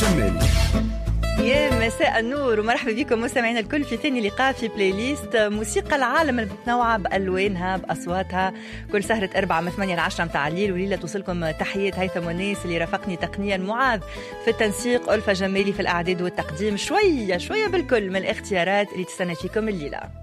جمالي. يا مساء النور ومرحبا بكم مستمعينا الكل في ثاني لقاء في بلاي ليست موسيقى العالم المتنوعة بألوانها بأصواتها، كل سهرة 4 من 8 ل 10 متاع الليل. وليلة توصلكم تحية هيثم ونيس اللي رافقني تقنيا، معاذ في التنسيق، ألفة جمالي في الأعداد والتقديم، شوية بالكل من الاختيارات اللي تستنى فيكم الليلة.